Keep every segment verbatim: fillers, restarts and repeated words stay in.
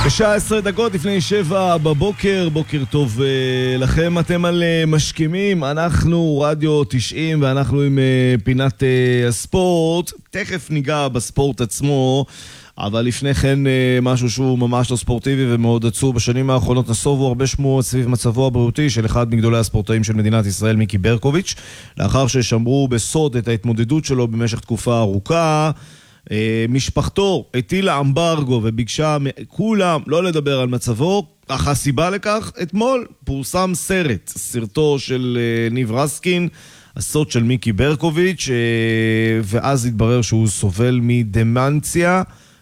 בשעה עשרה דקות לפני שבע בבוקר, בוקר טוב לכם, אתם על משכימים, אנחנו רדיו תשעים ואנחנו עם פינת הספורט. תכף ניגע בספורט עצמו, אבל לפני כן משהו שהוא ממש לא ספורטיבי ומאוד עצוב. בשנים האחרונות נסובו הרבה שמועות סביב מצבו הבריאותי של אחד מגדולי הספורטאים של מדינת ישראל, מיקי ברקוביץ', לאחר ששמרו בסוד את ההתמודדות שלו במשך תקופה ארוכה. משפחתו הטילה אמברגו וביקשה מכולם לא לדבר על מצבו, אך הסיבה לכך, אתמול פורסם סרט, סרטו של ניב רסקין, הסוד של מיקי ברקוביץ', ואז התברר שהוא סובל מדמנציה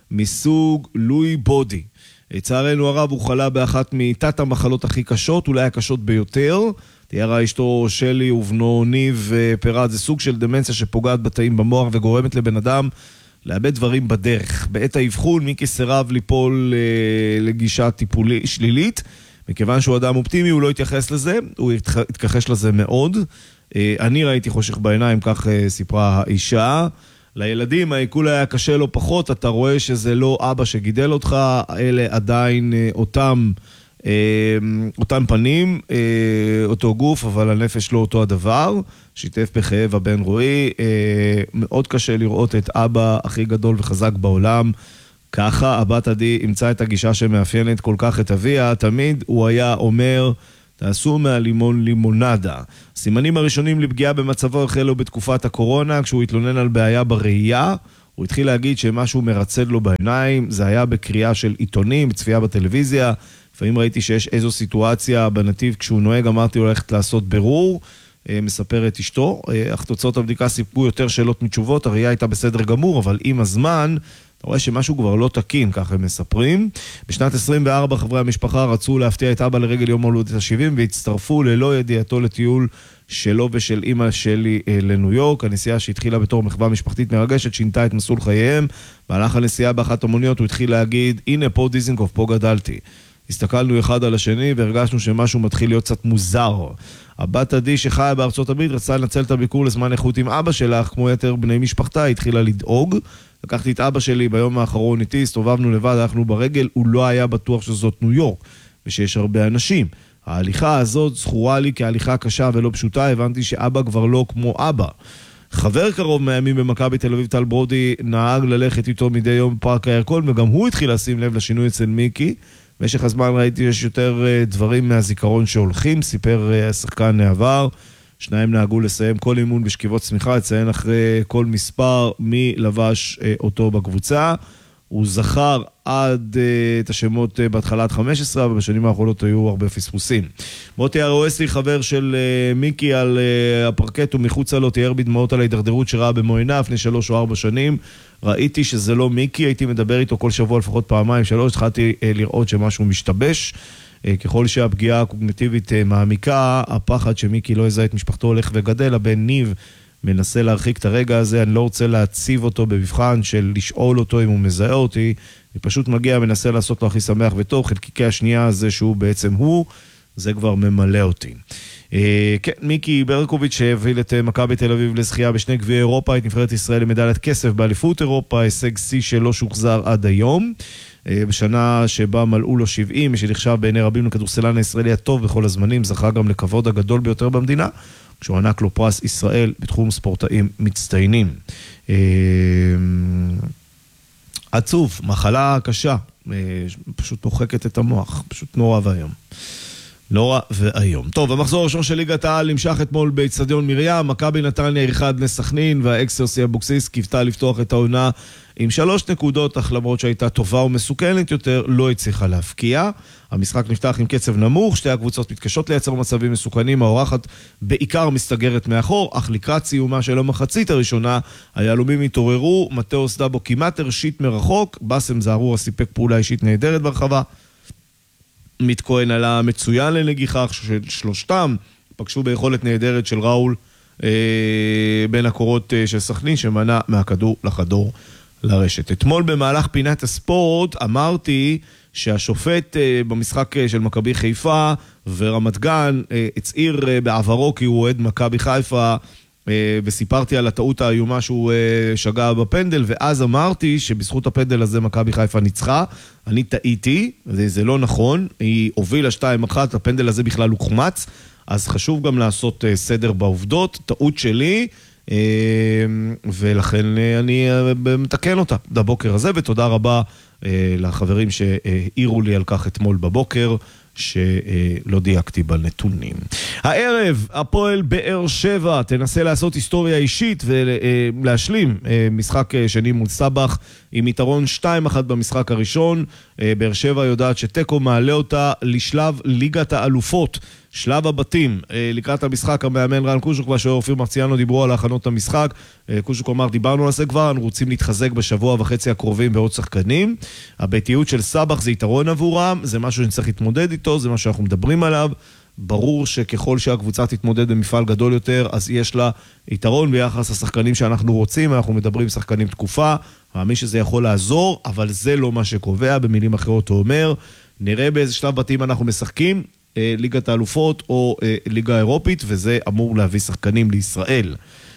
מסוג לואי בודי. לצערנו הרב הוא חלה באחת מתת המחלות הכי קשות, אולי הקשות ביותר. תיארה אשתו שלי ובנו ניב פירט, זה סוג של דמנציה שפוגעת בתאים במוח וגורמת לבן אדם לאבד דברים בדרך. בעת האבחון מיקי סירב ליפול אה, לגישה טיפולית שלילית, מכיוון שהוא אדם אופטימי הוא לא התייחס לזה, הוא התכחש לזה מאוד. אה, אני ראיתי חושך בעיניים, כך אה, סיפרה האישה. לילדים העיכול היה קשה לא פחות, אתה רואה שזה לא אבא שגידל אותך, אלה עדיין אה, אותם, אה, אותם פנים, אה, אותו גוף, אבל הנפש לא אותו הדבר. שיתף בכאב הבן רועי, אה, מאוד קשה לראות את אבא הכי גדול וחזק בעולם ככה. הבת עדי ימצא את הגישה שמאפיינת כל כך את אביה, תמיד הוא היה אומר, תעשו מהלימון לימונדה. סימנים הראשונים לפגיעה במצבו החלו בתקופת הקורונה, כשהוא התלונן על בעיה בראייה, הוא התחיל להגיד שמשהו מרצד לו בעיניים, זה היה בקריאה של עיתונים, בצפייה בטלוויזיה, לפעמים ראיתי שיש איזו סיטואציה בנתיב כשהוא נוהג, אמרתי לו ללכת לעשות ברור, מספרת אשתו, אך תוצאות הבדיקה סיפקו יותר שאלות מתשובות, הראייה הייתה בסדר גמור, אבל עם הזמן, אתה רואה שמשהו כבר לא תקין, כך הם מספרים. בשנת עשרים וארבע חברי המשפחה רצו להפתיע את אבא לרגל יום הולדת ה-שבעים, והצטרפו ללא ידיעתו לטיול שלו ושל אמא שלי לניו יורק. הנסיעה שהתחילה בתור מחווה משפחתית מרגשת, שינתה את מסלול חייהם, והלך הנסיעה באחת המוניות, הוא התחיל להגיד, הנה פה דיזנגוף, פה גדלתי. הסתכלנו אחד על השני והרגשנו שמשהו מתחיל להיות קצת מוזר. הבת עדי שחיה בארצות הברית רצה לנצל את הביקור לזמן איכות עם אבא שלך, כמו יותר בני משפחתה, התחילה לדאוג. לקחתי את אבא שלי ביום האחרון איתי, הסתובבנו לבד, הלכנו ברגל, הוא לא היה בטוח שזאת ניו יורק, ושיש הרבה אנשים. ההליכה הזאת זכורה לי כהליכה קשה ולא פשוטה, הבנתי שאבא כבר לא כמו אבא. חבר קרוב מהימים במכבי תל אביב, טל ברודי, נהג ללכת איתו מדי יום בפארק הירקון, וגם הוא התחיל לשים לב לשינוי אצל מיקי. במשך הזמן ראיתי שיש יותר דברים מהזיכרון שהולכים, סיפר השחקן העבר. שניים נהגו לסיים כל אימון בשכיבות צמיחה, לציין אחרי כל מספר מי לבש אותו בקבוצה. הוא זכר עד את השמות בהתחלת חמש עשרה, אבל בשנים האחרונות היו הרבה פספוסים. מוטי הרועסי, חבר של מיקי על הפרקט ומחוצה לו, תיאר בדמעות על ההידרדרות שראה במו עיניו לפני שלוש או ארבע שנים. ראיתי שזה לא מיקי, הייתי מדבר איתו כל שבוע לפחות פעמיים, שלוש, התחלתי לראות שמשהו משתבש. ככל שהפגיעה הקוגניטיבית מעמיקה, הפחד שמיקי לא יזהה את משפחתו הולך וגדל. הבן ניב מנסה להרחיק את הרגע הזה, אני לא רוצה להציב אותו במבחן של לשאול אותו אם הוא מזהה אותי, אני פשוט מגיע, מנסה לעשות לו הכי שמח וטוב. חלקיקי השנייה הזה שהוא בעצם הוא, זה כבר ממלא אותי. כן, מיקי ברקוביץ' שהביא את מכבי תל אביב לזכייה בשני גביעי אירופה, את נבחרת ישראל למדליית כסף באליפות אירופה, הישג שיא שלא שוחזר עד היום. בשנה שבה מלאו לו שבעים, שנחשב בעיני רבים לכדורסלן הישראלי הטוב בכל הזמנים, זכה גם לכבוד הגדול ביותר במדינה, כשהוא ענק לו פרס ישראל בתחום ספורטאים מצטיינים. עצוב, מחלה קשה, פשוט מוחקת את המוח, פשוט נורא והיום. נורא והיום. טוב, המחזור הראשון של ליגת העל נמשך אתמול באצטדיון מרים, מכבי נתניה אירחה את בני סכנין, והאקסרסי אבוקסיס קיוותה לפתוח את העונה עם שלוש נקודות, אך למרות שהייתה טובה ומסוכנת יותר, לא הצליחה להפקיע. המשחק נפתח עם קצב נמוך, שתי הקבוצות מתקשות לייצר מצבים מסוכנים, האורחת בעיקר מסתגרת מאחור, אך לקראת סיומה של המחצית הראשונה, היהלומים התעוררו, מתאוס דאבו כמעט הרשית מרחוק, בסם זערורה סיפק פעולה אישית נהדרת ברחבה, עמית כהן עלה מצוין לנגיחה, שלושתם פגשו ביכולת נהדרת של ראול אה, בין הקורות אה, של סכנין, שמנע מהכדור לחדור לרשת. אתמול במהלך פינת הספורט אמרתי שהשופט אה, במשחק אה, של מכבי חיפה ורמת גן אה, הצעיר אה, בעברו כי הוא אוהד מכבי חיפה וסיפרתי על הטעות האיומה שהוא שגע בפנדל, ואז אמרתי שבזכות הפנדל הזה מכבי חיפה ניצחה. אני טעיתי, זה לא נכון, היא הובילה שתיים אחת, הפנדל הזה בכלל הוא חומץ, אז חשוב גם לעשות סדר בעובדות, טעות שלי, ולכן אני מתקן אותה בבוקר הזה, ותודה רבה לחברים שהעירו לי על כך אתמול בבוקר, שלא דייקתי בנתונים. הערב, הפועל באר שבע תנסה לעשות היסטוריה אישית ולהשלים משחק שני מול סבח עם יתרון שתיים אחת במשחק הראשון. באר שבע יודעת שטקו מעלה אותה לשלב ליגת האלופות, שלב הבתים. לקראת המשחק המאמן רן קוז'וק והשוער אופיר מרציאנו דיברו על ההכנות המשחק. קוז'וק אמר, דיברנו על זה כבר, אנחנו רוצים להתחזק בשבוע וחצי הקרובים בעוד שחקנים. הביתיות של סבח זה יתרון עבורם, זה משהו שנצטרך להתמודד איתו, זה מה שאנחנו מדברים עליו. ברור שככל שהקבוצה תתמודד במפעל גדול יותר, אז יש לה יתרון ביחס לשחקנים שאנחנו רוצים. אנחנו מדברים שחקנים תקופה, מאמין שזה יכול לעזור, אבל זה לא מה שקובע. במילים אחרות הוא אומר, נראה באיזה שלב בתים אנחנו משחקים, ליגת האלופות או ליגה אירופית, וזה אמור להביא שחקנים לישראל.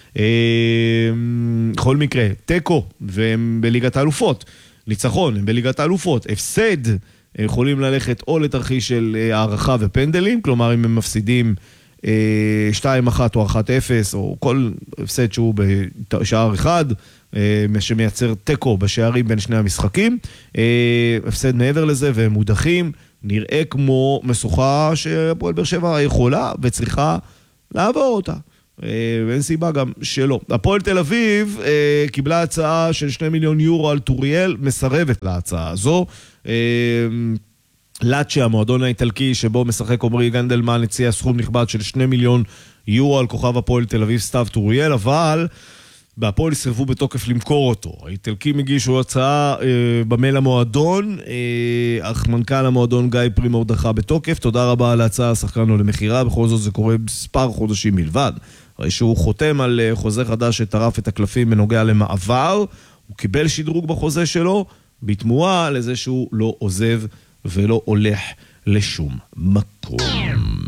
בכל מקרה, טקו, והם בליגת האלופות, ניצחון, הם בליגת האלופות, הפסד, הם יכולים ללכת או לתרחיש של הערכה ופנדלים, כלומר אם הם מפסידים שתיים אחת או אחת אפס, או כל הפסד שהוא בשער אחד, שמייצר טקו בשערים בין שני המשחקים, הפסד מעבר לזה והם מודחים, נראה כמו משוכה שהפועל באר שבע יכולה וצריכה לעבור אותה. ואין סיבה גם שלא. הפועל תל אביב קיבלה הצעה של שני מיליון יורו על טוריאל, מסרבת להצעה הזו. לאצ'ה, המועדון האיטלקי שבו משחק עומרי גנדלמן, הציע סכום נכבד של שני מיליון יורו על כוכב הפועל תל אביב סתיו טוריאל, אבל בהפועל סירבו בתוקף למכור אותו. האיטלקים הגישו הצעה אה, במייל המועדון, אה, אך מנכ"ל המועדון גיא פרימור דחה בתוקף. תודה רבה על ההצעה, שחקנו למחירה, בכל זאת זה קורה מספר חודשים מלבד. הרי שהוא חותם על אה, חוזה חדש שטרף את הקלפים בנוגע למעבר, הוא קיבל שדרוג בחוזה שלו, בתמורה לזה שהוא לא עוזב ולא הולך לשום מקום.